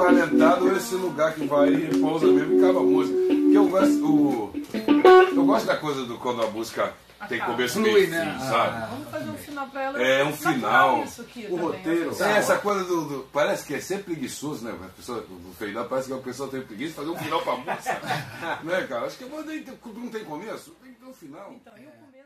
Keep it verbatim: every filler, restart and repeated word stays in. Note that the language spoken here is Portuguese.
alentado ou esse lugar que vai e pousa mesmo e acaba a música. Porque eu gosto, o, eu gosto da coisa do quando a música tem começo, meio e fim, né? sabe? Ah. Vamos fazer um final pra ela. É um final. Isso aqui O também, roteiro. assim. É, essa coisa do, do- parece que é sempre preguiçoso, né? A pessoa, o final parece que a pessoa tem preguiça de fazer um final pra música. Né, cara? Acho que não tem, não tem começo, tem que ter um final. Então, e o começo?